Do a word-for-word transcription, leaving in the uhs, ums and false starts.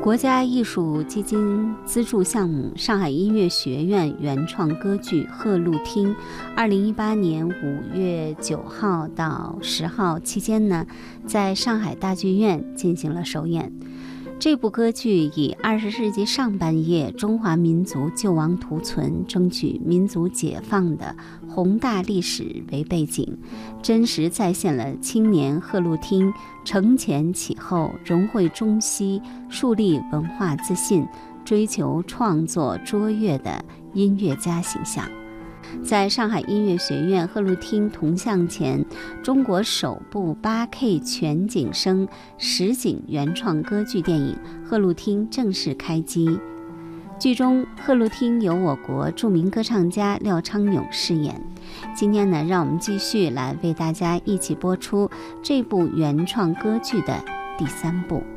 国家艺术基金资助项目上海音乐学院原创歌剧《鹤鹿汀》，二零一八年五月九号到十号期间呢，在上海大剧院进行了首演。这部歌剧以二十世纪上半叶中华民族救亡图存、争取民族解放的宏大历史为背景，真实再现了青年鹤鹿汀承前启后、融汇中西、树立文化自信、追求创作卓越的音乐家形象。在上海音乐学院鹤鹿汀铜像前，中国首部 八 K 全景声实景原创歌剧电影《鹤鹿汀》正式开机。剧中鹤鹿汀由我国著名歌唱家廖昌永饰演。今天呢，让我们继续来为大家一起播出这部原创歌剧的第三部。